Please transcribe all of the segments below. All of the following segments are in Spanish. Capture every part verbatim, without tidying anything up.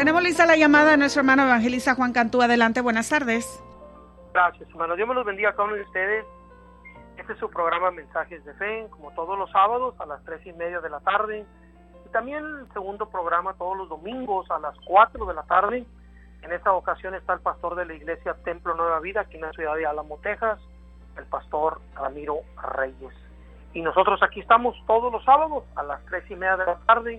Tenemos lista la llamada de nuestro hermano evangelista Juan Cantú. Adelante, buenas tardes. Gracias, hermano. Dios me los bendiga a cada uno de ustedes. Este es su programa Mensajes de Fe, como todos los sábados a las tres y media de la tarde. Y también el segundo programa todos los domingos a las cuatro de la tarde. En esta ocasión está el pastor de la iglesia Templo Nueva Vida, aquí en la ciudad de Álamo, Texas, el pastor Ramiro Reyes. Y nosotros aquí estamos todos los sábados a las tres y media de la tarde.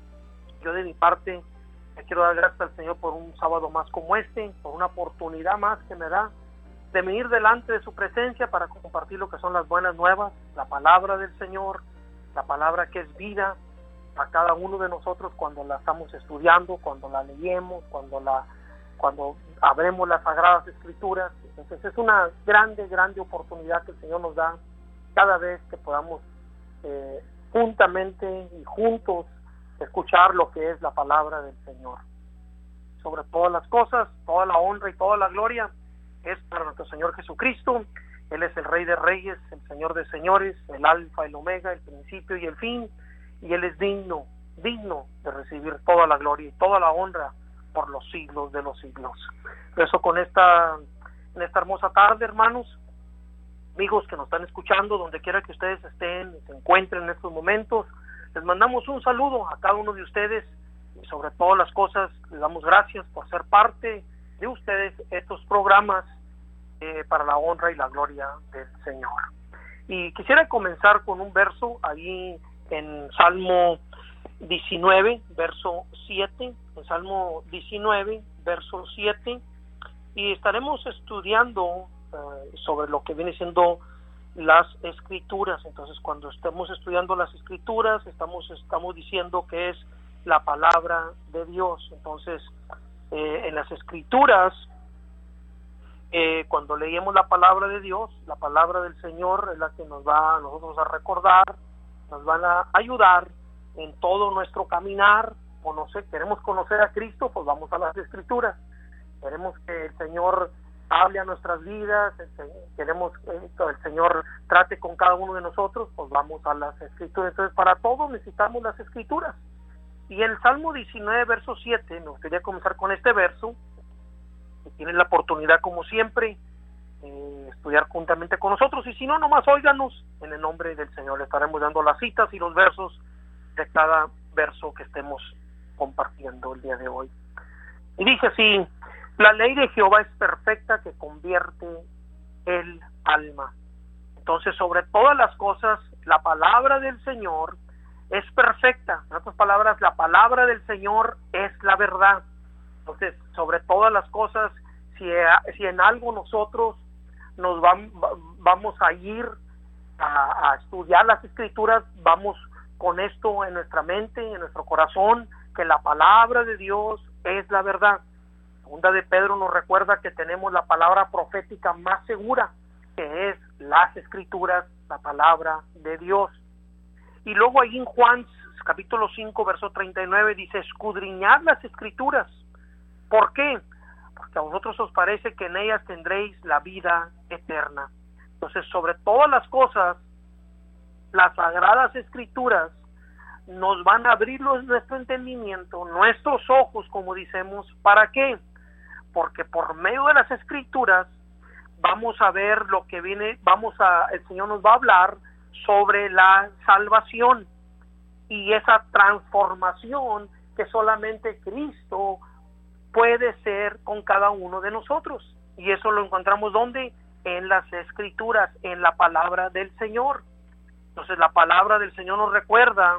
Yo de mi parte le quiero dar gracias al Señor por un sábado más como este, por una oportunidad más que me da de venir delante de su presencia para compartir lo que son las buenas nuevas, la palabra del Señor, la palabra que es vida a cada uno de nosotros cuando la estamos estudiando, cuando la leemos, cuando la cuando abremos las Sagradas Escrituras. Entonces es una grande, grande oportunidad que el Señor nos da cada vez que podamos eh, juntamente y juntos escuchar lo que es la palabra del Señor. Sobre todas las cosas, toda la honra y toda la gloria es para nuestro Señor Jesucristo. Él es el Rey de Reyes, el Señor de Señores, el Alfa, el Omega, el principio y el fin, y Él es digno, digno de recibir toda la gloria y toda la honra por los siglos de los siglos. Por eso con esta, en esta hermosa tarde, hermanos, amigos que nos están escuchando, donde quiera que ustedes estén, se encuentren en estos momentos, les mandamos un saludo a cada uno de ustedes y sobre todas las cosas les damos gracias por ser parte de ustedes estos programas eh, para la honra y la gloria del Señor. Y quisiera comenzar con un verso ahí en Salmo diecinueve, verso siete, en Salmo diecinueve, verso siete, y estaremos estudiando eh, sobre lo que viene siendo las Escrituras. Entonces, cuando estemos estudiando las Escrituras, estamos estamos diciendo que es la palabra de Dios. Entonces, eh, en las Escrituras, eh, cuando leemos la palabra de Dios, la palabra del Señor es la que nos va a nosotros a recordar, nos van a ayudar en todo nuestro caminar. O no sé, queremos conocer a Cristo, pues vamos a las Escrituras. Queremos que el Señor hable a nuestras vidas, el, queremos que el Señor trate con cada uno de nosotros, pues vamos a las Escrituras. Entonces, para todo necesitamos las Escrituras. Y en el Salmo diecinueve, verso siete, nos quería comenzar con este verso, que tienen la oportunidad, como siempre, eh, estudiar juntamente con nosotros, y si no, nomás óiganos, en el nombre del Señor. Le estaremos dando las citas y los versos de cada verso que estemos compartiendo el día de hoy. Y dice así: la ley de Jehová es perfecta, que convierte el alma. Entonces, sobre todas las cosas, la palabra del Señor es perfecta. En otras palabras, la palabra del Señor es la verdad. Entonces, sobre todas las cosas, si, si en algo nosotros nos van, vamos a ir a, a estudiar las Escrituras, vamos con esto en nuestra mente, en nuestro corazón, que la palabra de Dios es la verdad. Segunda de Pedro nos recuerda que tenemos la palabra profética más segura, que es las Escrituras, la palabra de Dios. Y luego ahí en Juan capítulo cinco, verso treinta y nueve dice: escudriñad las Escrituras. ¿Por qué? Porque a vosotros os parece que en ellas tendréis la vida eterna. Entonces, sobre todas las cosas, las Sagradas Escrituras nos van a abrir nuestro entendimiento, nuestros ojos, como decimos. ¿Para qué? Porque por medio de las Escrituras vamos a ver lo que viene, vamos a, el Señor nos va a hablar sobre la salvación y esa transformación que solamente Cristo puede ser con cada uno de nosotros. Y eso lo encontramos ¿dónde? En las Escrituras, en la palabra del Señor. Entonces, la palabra del Señor nos recuerda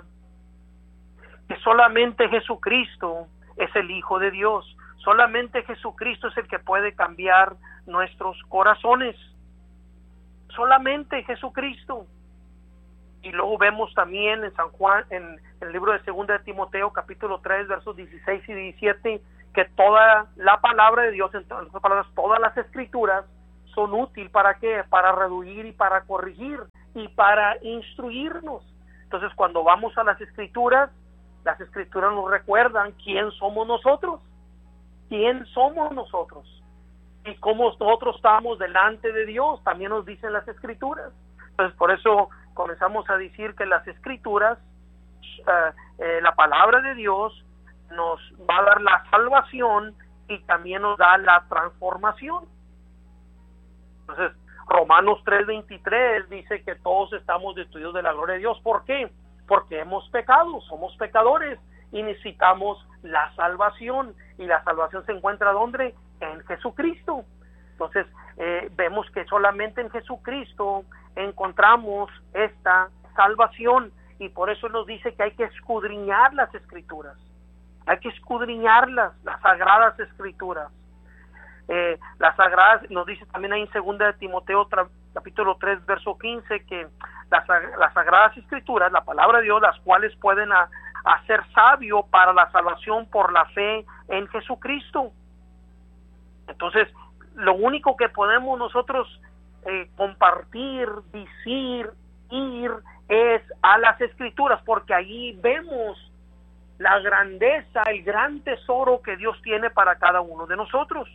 que solamente Jesucristo es el Hijo de Dios. Solamente Jesucristo es el que puede cambiar nuestros corazones. Solamente Jesucristo. Y luego vemos también en San Juan, en el libro de Segunda de Timoteo, capítulo tres, versos dieciséis y diecisiete, que toda la palabra de Dios, en otras palabras, todas las Escrituras, son útiles ¿para qué? Para reducir y para corregir y para instruirnos. Entonces, cuando vamos a las Escrituras, las Escrituras nos recuerdan quién somos nosotros, quién somos nosotros y cómo nosotros estamos delante de Dios. También nos dicen las Escrituras. Entonces, por eso comenzamos a decir que las Escrituras, uh, eh, la palabra de Dios, nos va a dar la salvación y también nos da la transformación. Entonces, Romanos tres veintitrés dice que todos estamos destituidos de la gloria de Dios. ¿Por qué? Porque hemos pecado, somos pecadores y necesitamos la salvación. Y la salvación se encuentra ¿dónde? En Jesucristo. Entonces, eh, vemos que solamente en Jesucristo encontramos esta salvación, y por eso nos dice que hay que escudriñar las Escrituras, hay que escudriñarlas, las Sagradas Escrituras. Eh, las Sagradas, nos dice también ahí en segunda de Timoteo tra, capítulo tres, verso quince, que las, las Sagradas Escrituras, la palabra de Dios, las cuales pueden a, hacer sabio para la salvación por la fe en Jesucristo. Entonces, lo único que podemos nosotros eh, compartir, decir, ir, es a las Escrituras, porque allí vemos la grandeza, el gran tesoro que Dios tiene para cada uno de nosotros.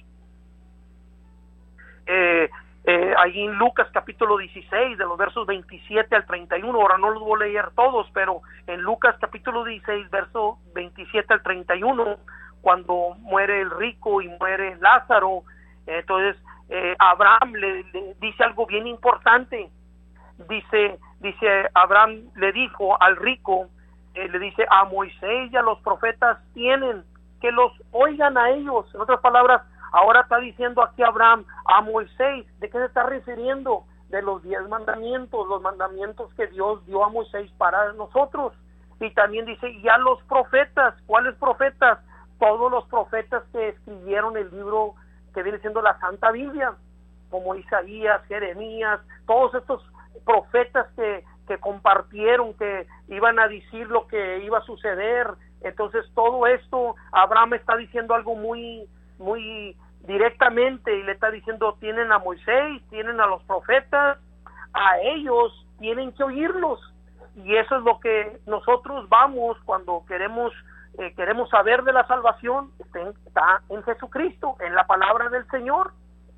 Eh, eh, allí en Lucas capítulo dieciséis, de los versos veintisiete al treinta y uno, ahora no los voy a leer todos, pero en Lucas capítulo dieciséis, verso veintisiete al treinta y uno, cuando muere el rico y muere Lázaro, entonces eh, Abraham le, le dice algo bien importante. Dice, dice Abraham le dijo al rico, eh, le dice a Moisés y a los profetas tienen, que los oigan a ellos. En otras palabras, ahora está diciendo aquí Abraham a Moisés. ¿De qué se está refiriendo? De los diez mandamientos, los mandamientos que Dios dio a Moisés para nosotros. Y también dice, y a los profetas. ¿Cuáles profetas? Todos los profetas que escribieron el libro que viene siendo la Santa Biblia, como Isaías, Jeremías, todos estos profetas que, que compartieron, que iban a decir lo que iba a suceder. Entonces todo esto, Abraham está diciendo algo muy, muy directamente, y le está diciendo, tienen a Moisés, tienen a los profetas, a ellos tienen que oírlos. Y eso es lo que nosotros vamos cuando queremos eh, queremos saber de la salvación. Está en Jesucristo, en la palabra del Señor.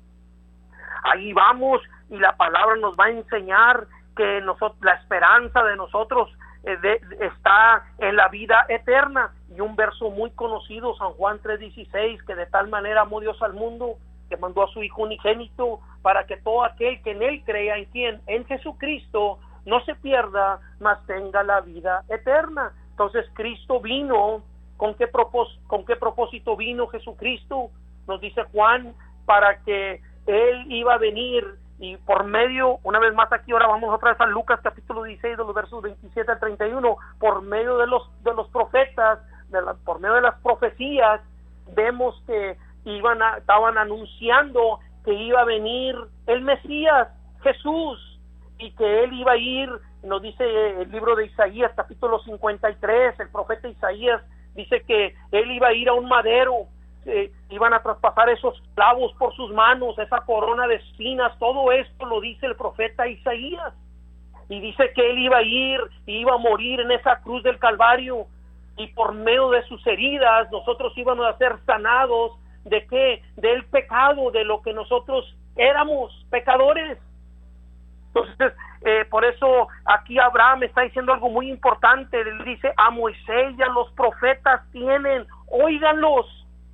Ahí vamos, y la palabra nos va a enseñar que nosotros, la esperanza de nosotros eh, de, está en la vida eterna. Y un verso muy conocido, San Juan tres dieciséis, que de tal manera amó Dios al mundo, que mandó a su Hijo unigénito, para que todo aquel que en Él crea, ¿en quién? En Jesucristo, no se pierda, mas tenga la vida eterna. Entonces Cristo vino, ¿con qué propós- con qué propósito vino Jesucristo? Nos dice Juan, para que Él iba a venir, y por medio, una vez más aquí, ahora vamos otra vez a Lucas capítulo dieciséis, de los versos veintisiete al treinta y uno, por medio de los de los profetas, de la, por medio de las profecías, vemos que iban a, estaban anunciando que iba a venir el Mesías, Jesús, y que Él iba a ir. Nos dice el libro de Isaías capítulo cincuenta y tres, el profeta Isaías dice que Él iba a ir a un madero, Eh, iban a traspasar esos clavos por sus manos, esa corona de espinas. Todo esto lo dice el profeta Isaías, y dice que Él iba a ir y iba a morir en esa cruz del Calvario, y por medio de sus heridas nosotros íbamos a ser sanados. ¿De qué? Del pecado, de lo que nosotros éramos, pecadores. Entonces, eh, por eso aquí Abraham está diciendo algo muy importante. Él dice, a Moisés y a los profetas tienen, óiganlos.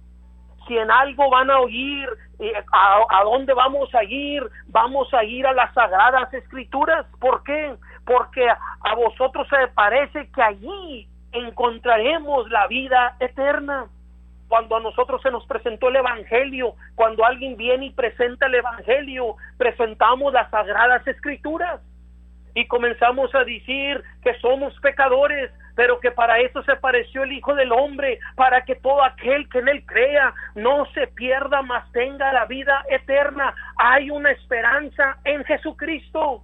Si en algo van a oír, eh, a, a dónde vamos a ir, vamos a ir a las Sagradas Escrituras. ¿Por qué? Porque a, a vosotros se parece que allí encontraremos la vida eterna. Cuando a nosotros se nos presentó el Evangelio, cuando alguien viene y presenta el Evangelio, presentamos las Sagradas Escrituras y comenzamos a decir que somos pecadores, pero que para eso se apareció el Hijo del Hombre, para que todo aquel que en Él crea no se pierda, mas tenga la vida eterna. Hay una esperanza en Jesucristo.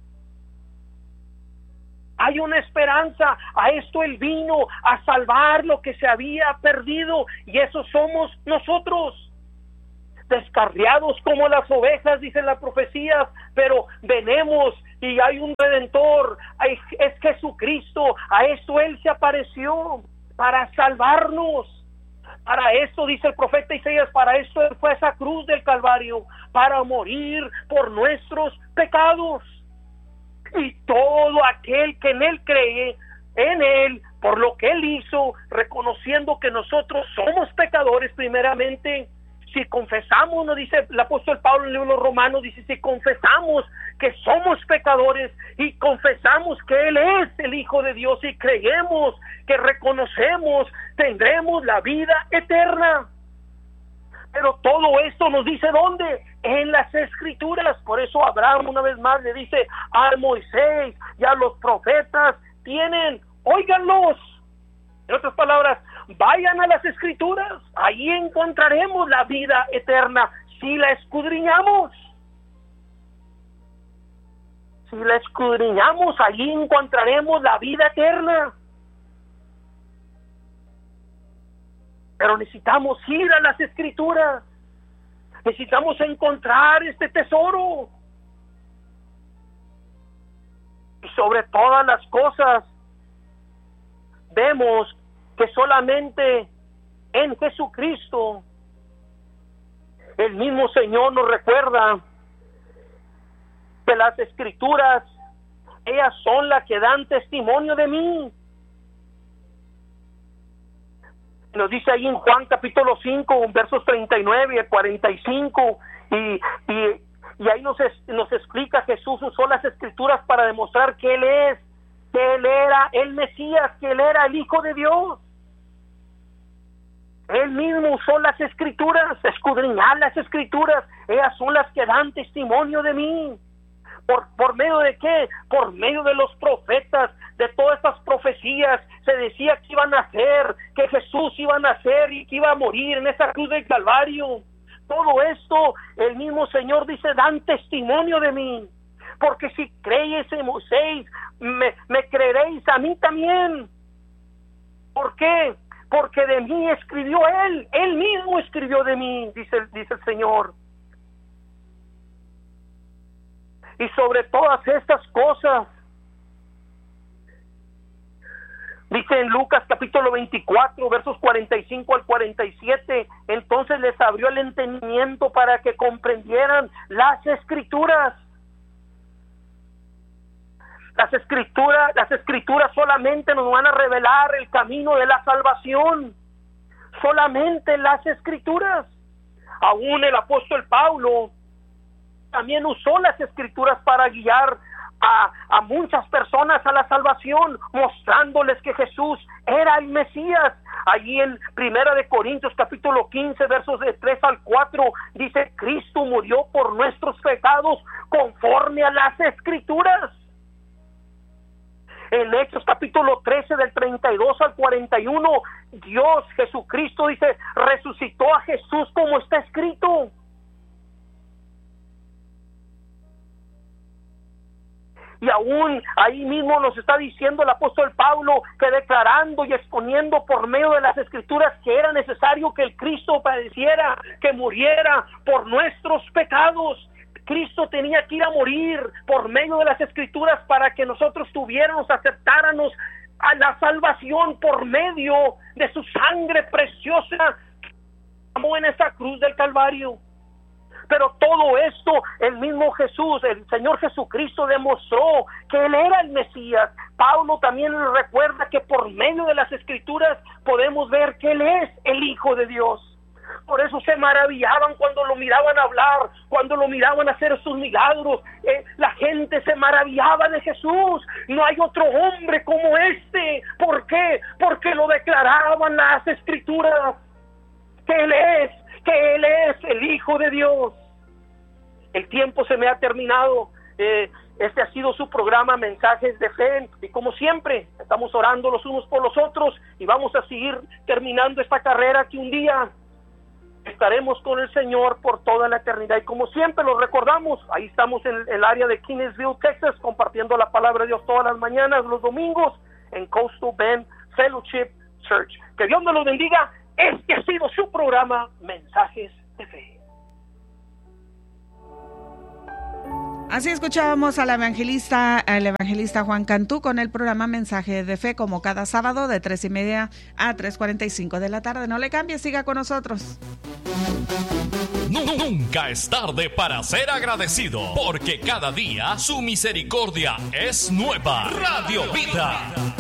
Hay una esperanza. A esto Él vino, a salvar lo que se había perdido, y eso somos nosotros. Descarriados como las ovejas, dicen las profecías, pero venemos y hay un Redentor, es Jesucristo. A esto Él se apareció, para salvarnos. Para esto, dice el profeta Isaías, para esto Él fue a esa cruz del Calvario, para morir por nuestros pecados. Y todo aquel que en Él cree, en Él por lo que Él hizo, reconociendo que nosotros somos pecadores primeramente. Si confesamos, nos dice el apóstol Pablo en el libro de los Romanos, dice, si confesamos que somos pecadores y confesamos que Él es el Hijo de Dios y creemos, que reconocemos, tendremos la vida eterna. Pero todo esto nos dice ¿dónde? En las Escrituras. Por eso Abraham una vez más le dice a Moisés y a los profetas, tienen, óiganlos. En otras palabras, vayan a las Escrituras, ahí encontraremos la vida eterna, si la escudriñamos. Si la escudriñamos, allí encontraremos la vida eterna. Pero necesitamos ir a las Escrituras, necesitamos encontrar este tesoro. Y sobre todas las cosas, vemos que solamente en Jesucristo, el mismo Señor nos recuerda que las Escrituras, ellas son las que dan testimonio de mí. Nos dice ahí en Juan capítulo cinco, versos treinta y nueve y cuarenta y cinco, y, y, y ahí nos, es, nos explica Jesús usó las Escrituras para demostrar que Él es, que Él era el Mesías, que Él era el Hijo de Dios. Él mismo usó las Escrituras, escudriñar las Escrituras, ellas son las que dan testimonio de mí. ¿Por, por medio de qué? Por medio de los profetas, de todas estas profecías, se decía que iban a nacer, que Jesús iba a nacer y que iba a morir en esa cruz del Calvario. Todo esto, el mismo Señor dice, dan testimonio de mí. Porque si creéis en Moisés, me, me creeréis a mí también. ¿Por qué? Porque de mí escribió Él, Él mismo escribió de mí, dice, dice el Señor. Y sobre todas estas cosas, dice en Lucas capítulo veinticuatro, versos cuarenta y cinco al cuarenta y siete, entonces les abrió el entendimiento para que comprendieran las Escrituras. Las escrituras, las escrituras solamente nos van a revelar el camino de la salvación. Solamente las Escrituras. Aún el apóstol Pablo también usó las Escrituras para guiar a, a muchas personas a la salvación, mostrándoles que Jesús era el Mesías. Allí en Primera de Corintios capítulo quince, versos de tres al cuatro, dice, Cristo murió por nuestros pecados conforme a las Escrituras. En Hechos capítulo trece, del treinta y dos al cuarenta y uno, Dios, Jesucristo, dice, resucitó a Jesús como está escrito. Y aún ahí mismo nos está diciendo el apóstol Pablo que declarando y exponiendo por medio de las Escrituras que era necesario que el Cristo padeciera, que muriera por nuestros pecados. Cristo tenía que ir a morir por medio de las Escrituras para que nosotros tuviéramos, aceptáramos a la salvación por medio de su sangre preciosa que amó en esa cruz del Calvario. Pero todo esto, el mismo Jesús, el Señor Jesucristo demostró que Él era el Mesías. Pablo también nos recuerda que por medio de las Escrituras podemos ver que Él es el Hijo de Dios. Por eso se maravillaban cuando lo miraban hablar, cuando lo miraban hacer sus milagros. Eh, la gente se maravillaba de Jesús. No hay otro hombre como este. ¿Por qué? Porque lo declaraban las Escrituras. Que Él es, que Él es el Hijo de Dios. El tiempo se me ha terminado. Eh, este ha sido su programa Mensajes de Fe. Y como siempre, estamos orando los unos por los otros y vamos a seguir terminando esta carrera que un día estaremos con el Señor por toda la eternidad. Y como siempre los recordamos, ahí estamos en el área de Kingsville, Texas, compartiendo la palabra de Dios todas las mañanas, los domingos, en Coastal Bend Fellowship Church. Que Dios nos los bendiga. Este ha sido su programa Mensajes de Fe. Así escuchábamos al evangelista, al evangelista Juan Cantú con el programa Mensaje de Fe, como cada sábado de tres y media a tres cuarenta y cinco de la tarde. No le cambie, siga con nosotros. Nunca es tarde para ser agradecido, porque cada día su misericordia es nueva. Radio Vida.